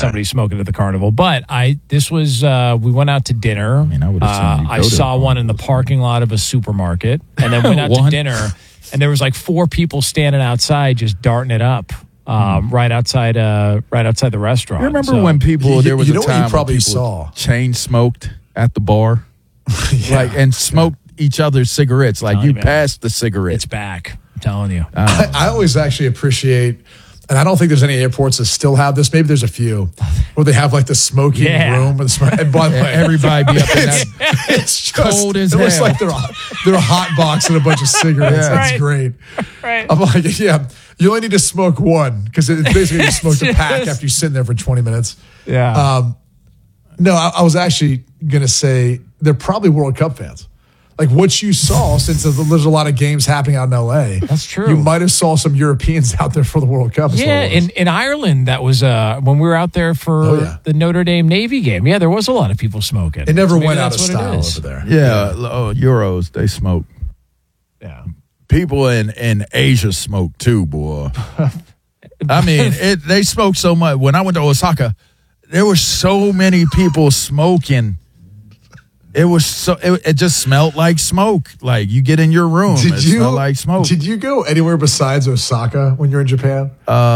somebody smoking at the carnival. But this was we went out to dinner. I mean, I would have seen you I go to saw the one in the parking lot of a supermarket, and then went out to dinner. And there was like 4 people standing outside just darting it up. Right outside the restaurant. You remember when people there was a time what you probably when people saw chain smoked at the bar, and smoked each other's cigarettes. Like you passed the cigarette. It's back. I'm telling you. I always actually appreciate, and I don't think there's any airports that still have this. Maybe there's a few where they have like the smoking room. And by the way, everybody be up in that. It's just cold as it looks hell. like they're a hot box and a bunch of cigarettes. Yeah. That's Right. great. Right. I'm like, yeah, you only need to smoke one because it's basically you smoke a pack after you sit there for 20 minutes. Yeah. No, I was actually going to say they're probably World Cup fans. Like what you saw, since there's a lot of games happening out in L.A. That's true. You might have saw some Europeans out there for the World Cup. Yeah, in Ireland, that was when we were out there for the Notre Dame Navy game. Yeah, there was a lot of people smoking. It never So maybe went out of that's what it style is. over there. Yeah, Euros they smoke. Yeah. People in Asia smoke too, boy. I mean, they smoke so much. When I went to Osaka, there were so many people smoking. It was it just smelled like smoke. Like you get in your room, it smelled like smoke. Did you go anywhere besides Osaka when you were in Japan?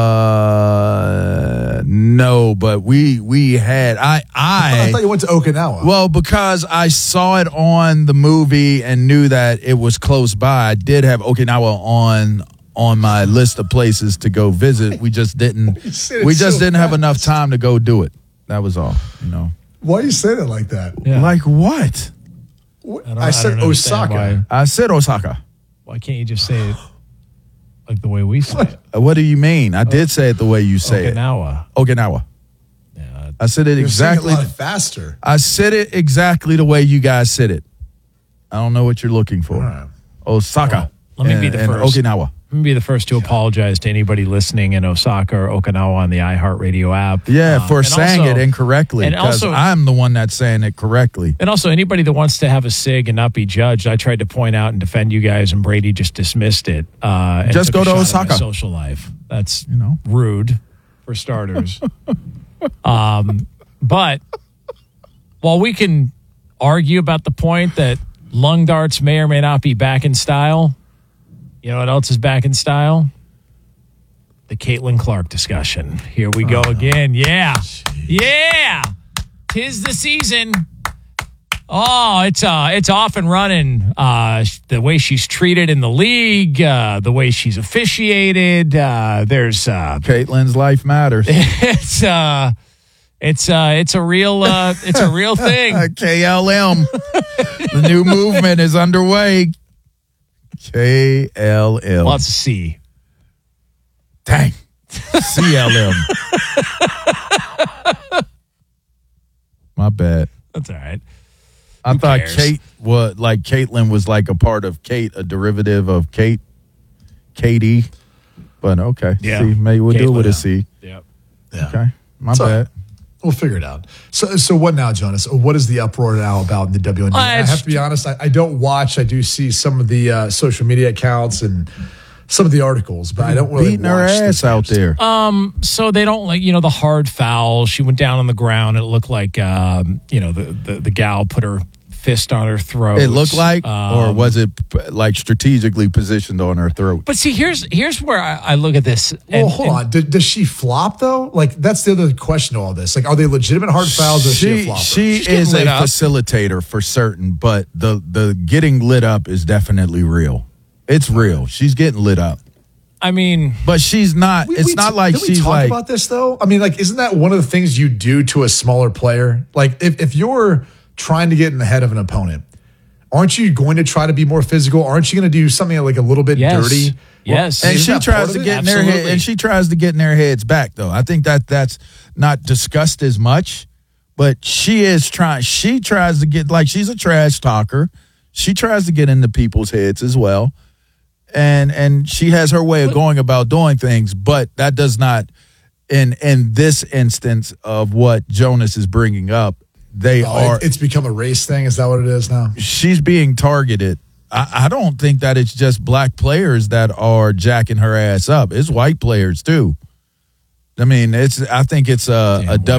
No, but we had I thought you went to Okinawa. Well, because I saw it on the movie and knew that it was close by. I did have Okinawa on my list of places to go visit. We just didn't have enough time to go do it. That was all, Why do you say that like that? Yeah. Like what? I said don't understand Osaka. I said Osaka. Why can't you just say it like the way we say it? What do you mean? I did say it the way you say Okinawa. it. Okinawa. Yeah. I said it You're exactly. saying it a lot faster. I said it exactly the way you guys said it. I don't know what you're looking for. Right. Osaka. Let me be the and first. Okinawa. Let me be the first to apologize to anybody listening in Osaka or Okinawa on the iHeartRadio app. Yeah, for and saying also- it incorrectly. and Because also- I'm the one that's saying it correctly. And also, anybody that wants to have a cig and not be judged, I tried to point out and defend you guys, and Brady just dismissed it. And Just took go a to shot at my Osaka. social life. That's rude, for starters. But while we can argue about the point that lung darts may or may not be back in style, you know what else is back in style? The Caitlin Clark discussion. Here we go again. Yeah. Yeah. 'Tis the season. Oh, it's off and running. The way she's treated in the league, the way she's officiated. There's Caitlin's life matters. it's a real thing. KLM. The new movement is underway. KLM. Lots of C. Dang. CLM. My bad. That's all right. I thought cares? Caitlin was like a part of Kate, a derivative of Kate, Katie. But okay. Yeah. See, maybe we'll do it with a Caitlin. C. Yep. Yeah. Okay. My So- bad. We'll figure it out. So what now, Jonas? What is the uproar now about in the WNBA? I have to be honest. I don't watch. I do see some of the social media accounts and some of the articles, but I don't really Beating her watch the ass out games. there. So they don't the hard foul. She went down on the ground. And it looked like the gal put her fist on her throat. It looked like, or was it like strategically positioned on her throat? But see, here's where I look at this. Well, hold on. Does she flop though? Like that's the other question to all this. Like, are they legitimate hard fouls or is she a flopper? She getting is a lit up. facilitator for certain, but the getting lit up is definitely real. It's real. She's getting lit up. I mean, But she's not. It's not like did we she's talk like. about this though. I mean, like, isn't that one of the things you do to a smaller player? Like, if you're trying to get in the head of an opponent, aren't you going to try to be more physical? Aren't you going to do something like a little bit yes. dirty? Yes. And Isn't she that tries part to of get it? in their head, Absolutely. and she tries to get in their heads back. Though I think that's not discussed as much, but she is trying. She tries to get she's a trash talker. She tries to get into people's heads as well, and she has her way of going about doing things. But that does not, in this instance of what Jonas is bringing up, It's become a race thing. Is that what it is now? she's being targeted. I don't think that it's just black players that are jacking her ass up. It's white players too. I mean, I think it's a